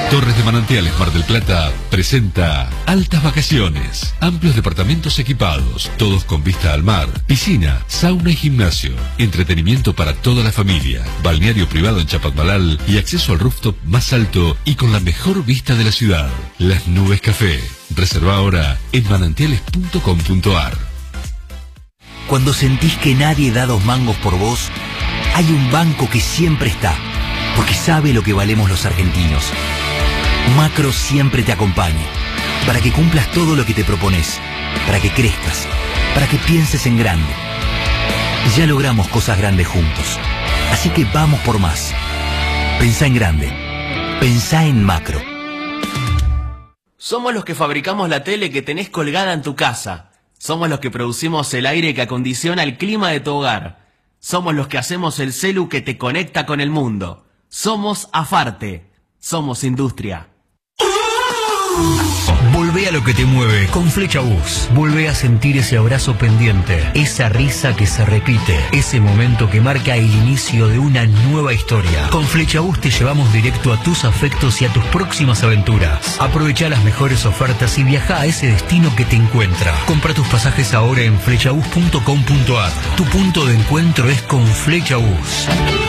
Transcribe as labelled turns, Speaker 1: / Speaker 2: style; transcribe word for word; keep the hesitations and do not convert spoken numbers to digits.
Speaker 1: Torres de Manantiales Mar del Plata presenta Altas Vacaciones. Amplios departamentos equipados, todos con vista al mar, piscina, sauna y gimnasio. Entretenimiento para toda la familia. Balneario privado en Chapadmalal y acceso al rooftop más alto y con la mejor vista de la ciudad. Las Nubes Café. Reserva ahora en manantiales punto com punto ar.
Speaker 2: Cuando sentís que nadie da dos mangos por vos, hay un banco que siempre está, porque sabe lo que valemos los argentinos. Macro siempre te acompaña, para que cumplas todo lo que te propones, para que crezcas, para que pienses en grande. Ya logramos cosas grandes juntos, así que vamos por más. Pensá en grande, pensá en Macro.
Speaker 3: Somos los que fabricamos la tele que tenés colgada en tu casa. Somos los que producimos el aire que acondiciona el clima de tu hogar. Somos los que hacemos el celu que te conecta con el mundo. Somos Afarte. Somos industria.
Speaker 4: Volvé a lo que te mueve con Flecha Bus. Volvé a sentir ese abrazo pendiente, esa risa que se repite, ese momento que marca el inicio de una nueva historia. Con Flecha Bus te llevamos directo a tus afectos y a tus próximas aventuras. Aprovecha las mejores ofertas y viaja a ese destino que te encuentra. Compra tus pasajes ahora en flechabus punto com punto ar. Tu punto de encuentro es con Flecha Bus.